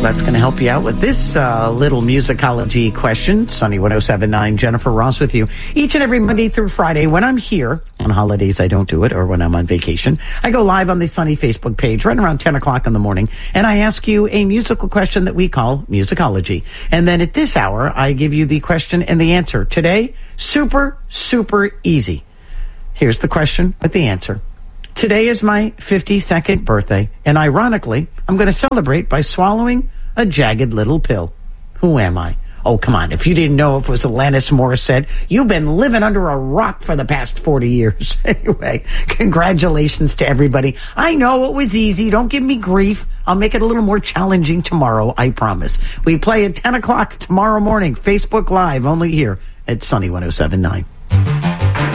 That's going to help you out with this little musicology question. Sunny 107.9, Jennifer Ross with you. Each and every Monday through Friday, when I'm here, on holidays I don't do it, or when I'm on vacation, I go live on the Sunny Facebook page right around 10 o'clock in the morning, and I ask you a musical question that we call musicology. And then at this hour, I give you the question and the answer. Today, super, super easy. Here's the question with the answer. Today is my 52nd birthday, and ironically, I'm going to celebrate by swallowing a jagged little pill. Who am I? Oh, come on. If you didn't know if it was Alanis Morissette, you've been living under a rock for the past 40 years. Anyway, congratulations to everybody. I know it was easy. Don't give me grief. I'll make it a little more challenging tomorrow, I promise. We play at 10 o'clock tomorrow morning, Facebook Live, only here at Sunny 107.9.